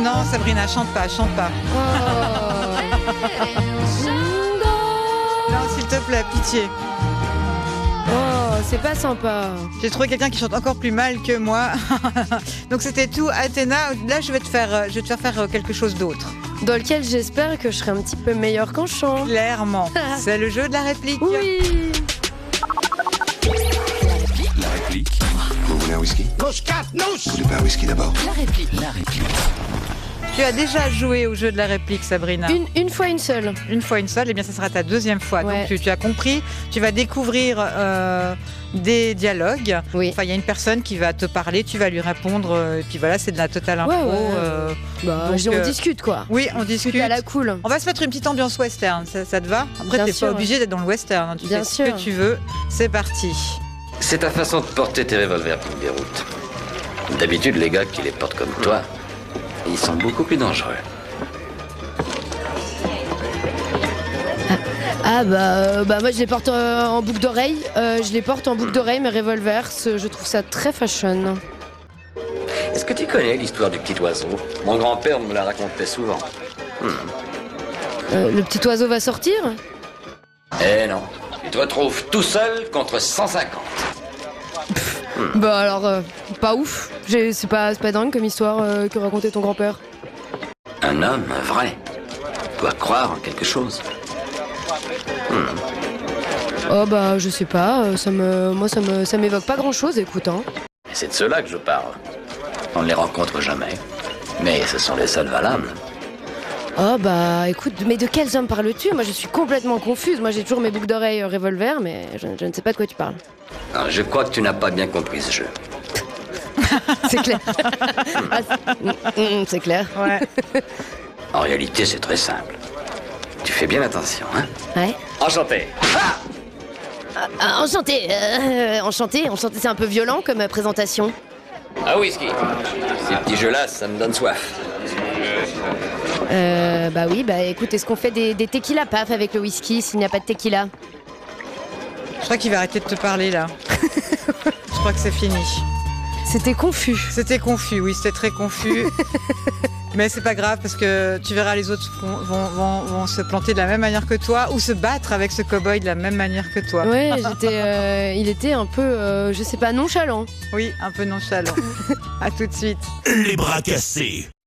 Non, Sabrina, chante pas, chante pas. Non, s'il te plaît, pitié. Oh, c'est pas sympa. J'ai trouvé quelqu'un qui chante encore plus mal que moi. Donc c'était tout, Athéna. Là, je vais te faire faire quelque chose d'autre. Dans lequel j'espère que je serai un petit peu meilleure qu'en chant. Clairement. C'est le jeu de la réplique. Oui. La réplique. Vous voulez un whisky? Vous voulez pas un whisky d'abord? La réplique. Tu as déjà joué au jeu de la réplique, Sabrina? Une fois une seule. Une fois une seule, et bien ça sera ta deuxième fois. Ouais. Donc tu as compris, tu vas découvrir des dialogues. Oui. Enfin, il y a une personne qui va te parler, tu vas lui répondre, et puis voilà, c'est de la totale impro. Ouais. Bah, donc, on discute quoi. Oui, on discute. À la cool. On va se mettre une petite ambiance western, ça te va? Après, Bien t'es sûr. pas obligé d'être dans le western, hein. Tu Bien fais ce que sûr. tu veux. C'est parti. C'est ta façon de porter tes revolvers qui me déroute. D'habitude, les gars qui les portent comme toi, ils sont beaucoup plus dangereux. Ah bah moi je les porte en boucle d'oreille. Je les porte en boucle d'oreille, mes revolvers. Je trouve ça très fashion. Est-ce que tu connais l'histoire du petit oiseau? Mon grand-père me la racontait souvent. Le petit oiseau va sortir? Eh non, tu te retrouves tout seul contre 150. Bah alors, pas ouf. C'est pas dingue comme histoire que racontait ton grand-père. Un homme, un vrai, doit croire en quelque chose. Oh bah je sais pas, ça m'évoque pas grand-chose, écoute hein. Et c'est de cela que je parle. On ne les rencontre jamais, mais ce sont les seuls valables. Oh bah écoute, mais de quels hommes parles-tu? Moi je suis complètement confuse. Moi j'ai toujours mes boucles d'oreilles revolver, mais je ne sais pas de quoi tu parles. Alors, je crois que tu n'as pas bien compris ce jeu. C'est clair. C'est clair. Ouais. En réalité, c'est très simple. Tu fais bien attention, hein? Ouais. Enchanté. Enchanté, c'est un peu violent comme présentation. Un whisky. Ces petits jeux-là, ça me donne soif. Bah oui, bah écoute, est-ce qu'on fait des tequila paf avec le whisky s'il n'y a pas de tequila? Je crois qu'il va arrêter de te parler là. Je crois que c'est fini. C'était confus. C'était confus, oui, c'était très confus. Mais c'est pas grave parce que tu verras, les autres vont se planter de la même manière que toi ou se battre avec ce cow-boy de la même manière que toi. Ouais, il était un peu, je sais pas, nonchalant. Oui, un peu nonchalant. À tout de suite. Les bras cassés.